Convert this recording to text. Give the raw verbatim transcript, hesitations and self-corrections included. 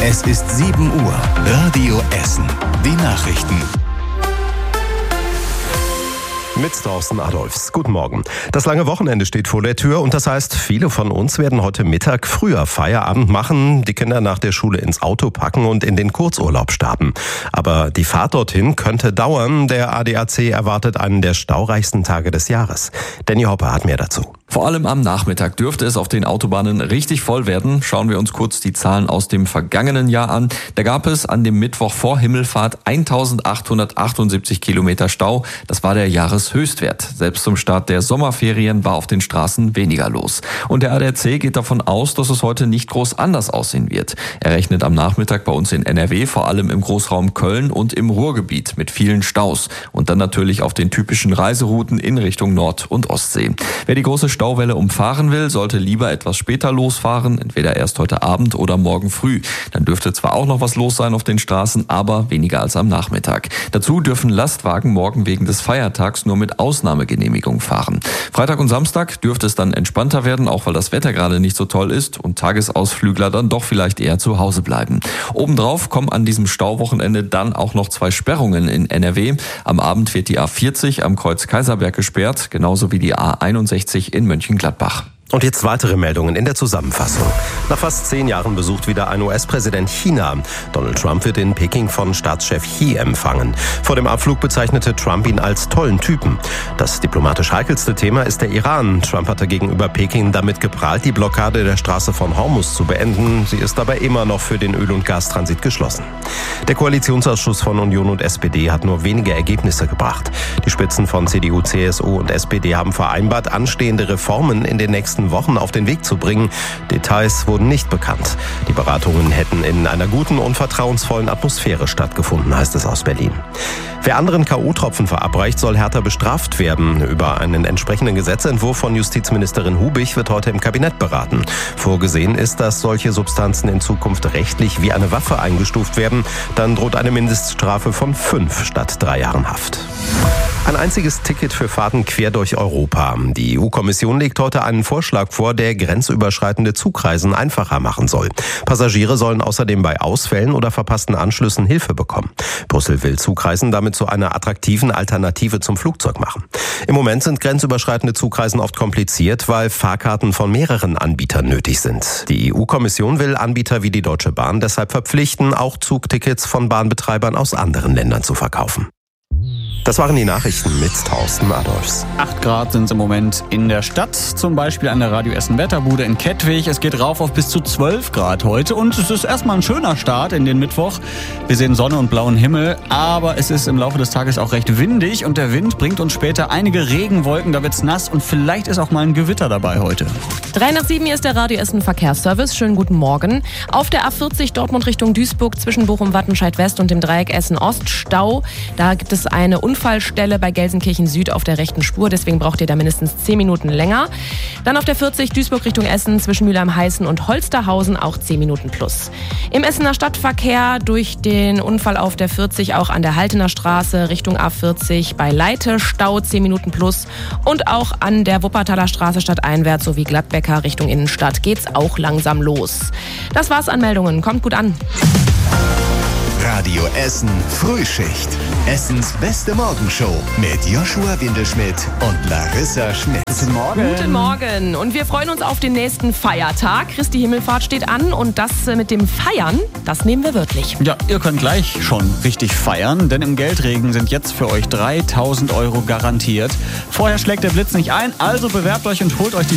Es ist sieben Uhr. Radio Essen. Die Nachrichten. Mit Thorsten Adolfs. Guten Morgen. Das lange Wochenende steht vor der Tür und das heißt, viele von uns werden heute Mittag früher Feierabend machen, die Kinder nach der Schule ins Auto packen und in den Kurzurlaub starten. Aber die Fahrt dorthin könnte dauern. Der A D A C erwartet einen der staureichsten Tage des Jahres. Danny Hoppe hat mehr dazu. Vor allem am Nachmittag dürfte es auf den Autobahnen richtig voll werden. Schauen wir uns kurz die Zahlen aus dem vergangenen Jahr an. Da gab es an dem Mittwoch vor Himmelfahrt eintausendachthundertachtundsiebzig Kilometer Stau. Das war der Jahreshöchstwert. Selbst zum Start der Sommerferien war auf den Straßen weniger los. Und der A D A C geht davon aus, dass es heute nicht groß anders aussehen wird. Er rechnet am Nachmittag bei uns in N R W, vor allem im Großraum Köln und im Ruhrgebiet mit vielen Staus. Und dann natürlich auf den typischen Reiserouten in Richtung Nord- und Ostsee. Wer die große Stauwelle umfahren will, sollte lieber etwas später losfahren, entweder erst heute Abend oder morgen früh. Dann dürfte zwar auch noch was los sein auf den Straßen, aber weniger als am Nachmittag. Dazu dürfen Lastwagen morgen wegen des Feiertags nur mit Ausnahmegenehmigung fahren. Freitag und Samstag dürfte es dann entspannter werden, auch weil das Wetter gerade nicht so toll ist und Tagesausflügler dann doch vielleicht eher zu Hause bleiben. Obendrauf kommen an diesem Stauwochenende dann auch noch zwei Sperrungen in N R W. Am Abend wird die A vierzig am Kreuz Kaiserberg gesperrt, genauso wie die A einundsechzig in Mönchengladbach. Und jetzt weitere Meldungen in der Zusammenfassung. Nach fast zehn Jahren besucht wieder ein U S-Präsident China. Donald Trump wird in Peking von Staatschef Xi empfangen. Vor dem Abflug bezeichnete Trump ihn als tollen Typen. Das diplomatisch heikelste Thema ist der Iran. Trump hatte gegenüber Peking damit geprahlt, die Blockade der Straße von Hormuz zu beenden. Sie ist dabei immer noch für den Öl- und Gastransit geschlossen. Der Koalitionsausschuss von Union und S P D hat nur wenige Ergebnisse gebracht. Die Spitzen von C D U, C S U und S P D haben vereinbart, anstehende Reformen in den nächsten Wochen auf den Weg zu bringen. Details wurden nicht bekannt. Die Beratungen hätten in einer guten und vertrauensvollen Atmosphäre stattgefunden, heißt es aus Berlin. Wer anderen K O-Tropfen verabreicht, soll härter bestraft werden. Über einen entsprechenden Gesetzentwurf von Justizministerin Hubich wird heute im Kabinett beraten. Vorgesehen ist, dass solche Substanzen in Zukunft rechtlich wie eine Waffe eingestuft werden. Dann droht eine Mindeststrafe von fünf statt drei Jahren Haft. Ein einziges Ticket für Fahrten quer durch Europa. Die E U-Kommission legt heute einen Vorschlag vor, der grenzüberschreitende Zugreisen einfacher machen soll. Passagiere sollen außerdem bei Ausfällen oder verpassten Anschlüssen Hilfe bekommen. Brüssel will Zugreisen damit zu einer attraktiven Alternative zum Flugzeug machen. Im Moment sind grenzüberschreitende Zugreisen oft kompliziert, weil Fahrkarten von mehreren Anbietern nötig sind. Die E U-Kommission will Anbieter wie die Deutsche Bahn deshalb verpflichten, auch Zugtickets von Bahnbetreibern aus anderen Ländern zu verkaufen. Das waren die Nachrichten mit Thorsten Adolfs. acht Grad sind es im Moment in der Stadt, zum Beispiel an der Radio Essen Wetterbude in Kettwig. Es geht rauf auf bis zu zwölf Grad heute und es ist erstmal ein schöner Start in den Mittwoch. Wir sehen Sonne und blauen Himmel, aber es ist im Laufe des Tages auch recht windig und der Wind bringt uns später einige Regenwolken, da wird's nass und vielleicht ist auch mal ein Gewitter dabei heute. Drei nach sieben, hier ist der Radio Essen Verkehrsservice. Schönen guten Morgen. Auf der A vierzig Dortmund Richtung Duisburg zwischen Bochum-Wattenscheid West und dem Dreieck Essen-Ost Stau. Da gibt es eine Unfallstelle bei Gelsenkirchen Süd auf der rechten Spur, deswegen braucht ihr da mindestens zehn Minuten länger. Dann auf der vierzig Duisburg Richtung Essen zwischen Mülheim-Heißen und Holsterhausen auch zehn Minuten plus. Im Essener Stadtverkehr durch den Unfall auf der vierzig auch an der Haltener Straße Richtung A vierzig bei Leite Stau zehn Minuten plus und auch an der Wuppertaler Straße stadteinwärts sowie Gladbecker Richtung Innenstadt geht's auch langsam los. Das war's an Meldungen. Kommt gut an. Radio Essen Frühschicht. Essens beste Morgenshow mit Joshua Windelschmidt und Larissa Schmitz. Guten Morgen. Guten Morgen. Und wir freuen uns auf den nächsten Feiertag. Christi Himmelfahrt steht an und das mit dem Feiern, das nehmen wir wörtlich. Ja, ihr könnt gleich schon richtig feiern, denn im Geldregen sind jetzt für euch dreitausend Euro garantiert. Vorher schlägt der Blitz nicht ein, also bewerbt euch und holt euch die